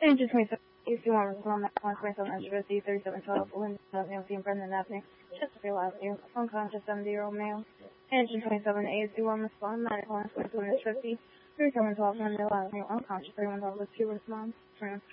Engine 27, AC1 respond, 127 Edgeworthy, 3712, Linda Nancy and Brendan Avenue, Chesterfield Avenue, unconscious 70-year-old male. Engine 27, AC1 respond, 127 Edgeworthy, 3712, Linda Avenue, unconscious 3112, with 2 response, transfer.